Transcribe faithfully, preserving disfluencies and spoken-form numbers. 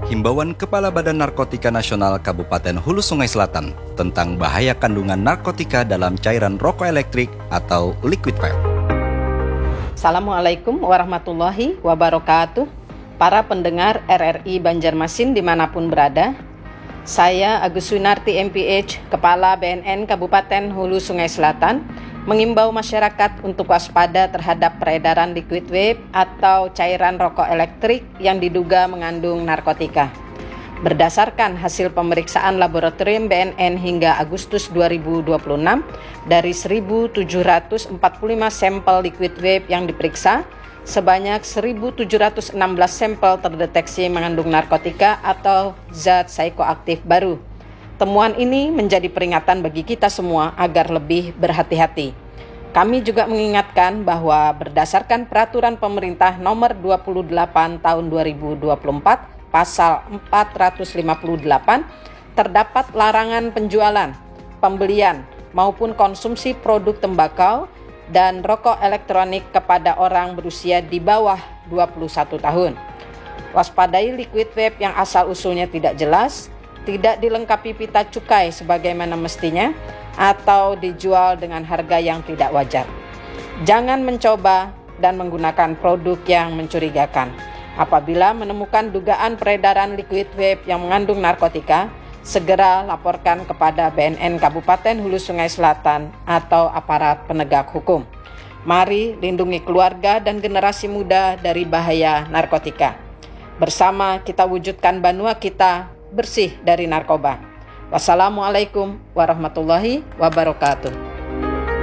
Himbauan Kepala Badan Narkotika Nasional Kabupaten Hulu Sungai Selatan tentang bahaya kandungan narkotika dalam cairan rokok elektrik atau liquid vape. Assalamualaikum warahmatullahi wabarakatuh. Para pendengar R R I Banjarmasin dimanapun berada, saya Agus Winarti M P H, Kepala B N N Kabupaten Hulu Sungai Selatan, mengimbau masyarakat untuk waspada terhadap peredaran liquid vape atau cairan rokok elektrik yang diduga mengandung narkotika. Berdasarkan hasil pemeriksaan laboratorium B N N hingga Agustus dua ribu dua puluh enam, dari seribu tujuh ratus empat puluh lima sampel liquid vape yang diperiksa, sebanyak seribu tujuh ratus enam belas sampel terdeteksi mengandung narkotika atau zat psikoaktif baru. Temuan ini menjadi peringatan bagi kita semua agar lebih berhati-hati. Kami juga mengingatkan bahwa berdasarkan peraturan pemerintah nomor dua puluh delapan tahun dua ribu dua puluh empat, pasal empat ratus lima puluh delapan, terdapat larangan penjualan, pembelian, maupun konsumsi produk tembakau dan rokok elektronik kepada orang berusia di bawah dua puluh satu tahun. Waspadai liquid vape yang asal-usulnya tidak jelas, tidak dilengkapi pita cukai sebagaimana mestinya, atau dijual dengan harga yang tidak wajar. Jangan mencoba dan menggunakan produk yang mencurigakan. Apabila menemukan dugaan peredaran liquid vape yang mengandung narkotika, segera laporkan kepada B N N Kabupaten Hulu Sungai Selatan atau aparat penegak hukum. Mari lindungi keluarga dan generasi muda dari bahaya narkotika. Bersama kita wujudkan Banua kita bersih dari narkoba. Wassalamualaikum warahmatullahi wabarakatuh.